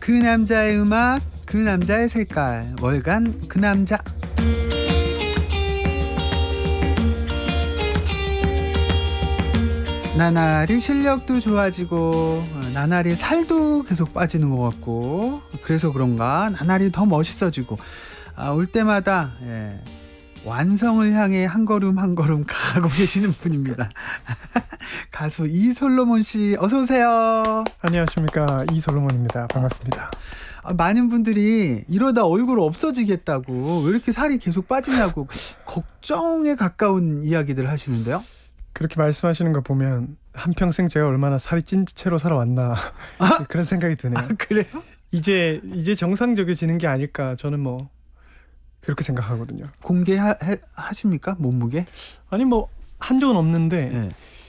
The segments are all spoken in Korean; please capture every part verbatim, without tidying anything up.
그 남자의 음악, 그 남자의 색깔, 월간 그 남자. 나날이 실력도 좋아지고 나날이 살도 계속 빠지는 것 같고, 그래서 그런가 나날이 더 멋있어지고, 아, 올 때마다 예, 완성을 향해 한 걸음 한 걸음 가고 계시는 분입니다. 가수 이솔로몬 씨, 어서 오세요. 안녕하십니까, 이솔로몬입니다. 반갑습니다. 아, 많은 분들이 이러다 얼굴 없어지겠다고, 왜 이렇게 살이 계속 빠지냐고 걱정에 가까운 이야기들 하시는데요. 그렇게 말씀하시는 거 보면 한평생 제가 얼마나 살이 찐 채로 살아왔나 아? 그런 생각이 드네요. 아, 그래요? 이제 이제 정상적이지는 게 아닐까, 저는 뭐 그렇게 생각하거든요. 공개하십니까? 몸무게? 아니 뭐 한 적은 없는데 네.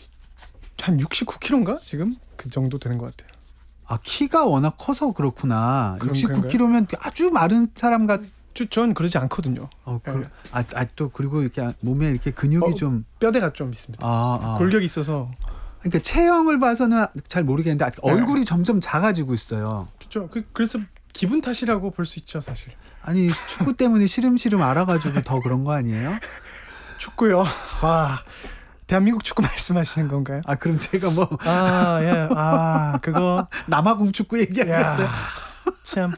한 육십구 킬로그램인가 지금 그 정도 되는 것 같아요. 아, 키가 워낙 커서 그렇구나. 그런 육십구 킬로그램면 아주 마른 사람 같. 전 그러지 않거든요. 어, 그, 네. 아, 아, 또 그리고 이렇게 몸에 이렇게 근육이 어, 좀. 뼈대가 좀 있습니다. 아, 아. 골격이 있어서. 그러니까 체형을 봐서는 잘 모르겠는데 네. 얼굴이 점점 작아지고 있어요. 그렇죠. 그, 그래서 기분 탓이라고 볼 수 있죠, 사실. 아니, 축구 때문에 시름시름 알아가지고 더 그런 거 아니에요? 축구요. 와, 대한민국 축구 말씀하시는 건가요? 아, 그럼 제가 뭐 아, 예. 아, 그거 남아공 축구 얘기하겠어요? 참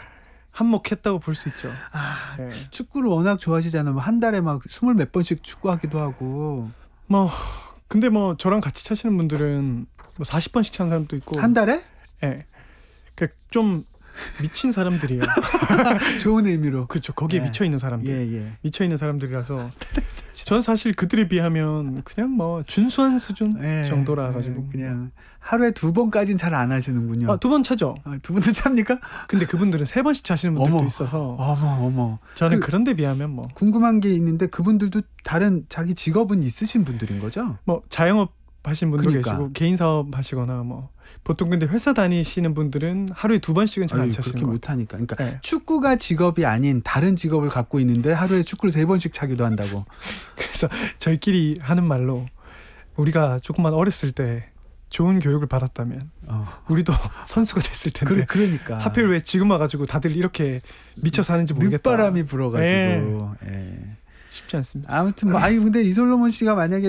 한몫했다고 볼 수 있죠. 아, 네. 축구를 워낙 좋아하시잖아요. 뭐 한 달에 막 스물 몇 번씩 축구하기도 하고. 뭐 근데 뭐 저랑 같이 차시는 분들은 뭐 사십 번씩 차는 사람도 있고. 한 달에? 예. 그 좀 미친 사람들이에요. 좋은 의미로. 그렇죠. 거기에 예. 미쳐 있는 사람들. 예, 예. 미쳐 있는 사람들이라서 저는 사실 그들에 비하면 그냥 뭐 준수한 수준 예, 정도라 가지고 예, 그냥 하루에 두 번까지는 잘 안 하시는군요. 아, 두 번 차죠. 아, 두 번도 찹니까? 근데 그분들은 세 번씩 차시는 분들도 어머. 있어서 어머, 어머. 저는 그- 그, 런데 비하면 뭐 궁금한 게 있는데 그분들도 다른 자기 직업은 있으신 분들인 거죠? 뭐 자영업 하신 분도 그러니까. 계시고 개인 사업 하시거나 뭐 보통 근데 회사 다니시는 분들은 하루에 두 번씩은 잘 안 아유, 차시는 그렇게 거 못하니까. 그러니까 네. 축구가 직업이 아닌 다른 직업을 갖고 있는데 하루에 축구를 세 번씩 차기도 한다고. 그래서 저희끼리 하는 말로, 우리가 조금만 어렸을 때 좋은 교육을 받았다면 어. 우리도 선수가 됐을 텐데 그래, 그러니까. 하필 왜 지금 와가지고 다들 이렇게 미쳐 사는지 모르겠다. 늦바람이 불어가지고. 예. 쉽지 않습니다. 아무튼 뭐 아니 근데 이솔로몬 씨가 만약에